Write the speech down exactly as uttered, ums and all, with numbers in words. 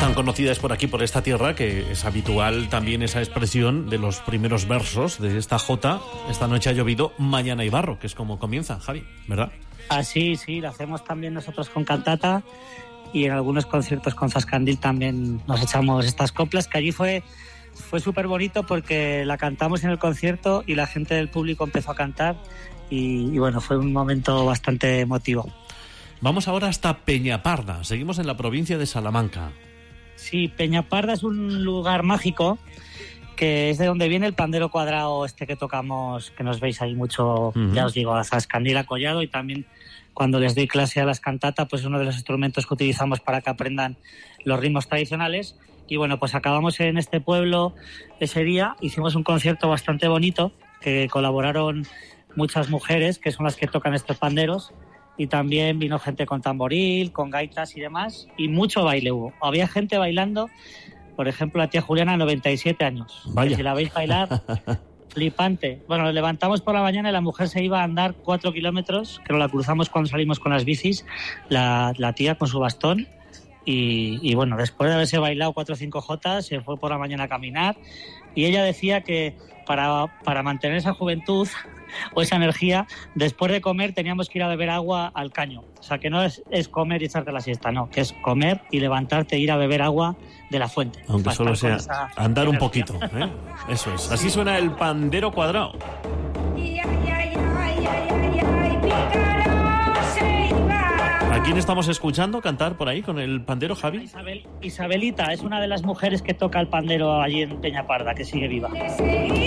Tan conocida es por aquí, por esta tierra, que es habitual también esa expresión de los primeros versos de esta jota. Esta noche ha llovido, mañana hay barro, que es como comienza, Javi, ¿verdad? Ah, sí, sí, lo hacemos también nosotros con cantata, y en algunos conciertos con Zascandil también nos echamos estas coplas, que allí fue, fue súper bonito porque la cantamos en el concierto y la gente del público empezó a cantar y, y bueno, fue un momento bastante emotivo. Vamos ahora hasta Peñaparda, seguimos en la provincia de Salamanca. Sí, Peñaparda es un lugar mágico que es de donde viene el pandero cuadrado este que tocamos, que nos veis ahí mucho, uh-huh. Ya os digo, a Zascandil, a Collado, y también cuando les doy clase a las cantatas, pues es uno de los instrumentos que utilizamos para que aprendan los ritmos tradicionales. Y bueno, pues acabamos en este pueblo ese día, hicimos un concierto bastante bonito, que colaboraron muchas mujeres, que son las que tocan estos panderos, y también vino gente con tamboril, con gaitas y demás, y mucho baile hubo. Había gente bailando. Por ejemplo, la tía Juliana, noventa y siete años. Vaya. Si la veis bailar, flipante. Bueno, nos levantamos por la mañana y la mujer se iba a andar cuatro kilómetros, que nos la cruzamos cuando salimos con las bicis, la, la tía con su bastón. Y, y bueno, después de haberse bailado cuatro o cinco jotas, se fue por la mañana a caminar. Y ella decía que para, para mantener esa juventud o esa energía, después de comer teníamos que ir a beber agua al caño. O sea, que no es, es comer y echarte la siesta, no, que es comer y levantarte e ir a beber agua de la fuente. Aunque solo sea andar energía. Un poquito, ¿eh? Eso es. Así suena el pandero cuadrado. ¿A quién estamos escuchando cantar por ahí con el pandero, Javi? Isabel, Isabelita es una de las mujeres que toca el pandero allí en Peñaparda, que sigue viva.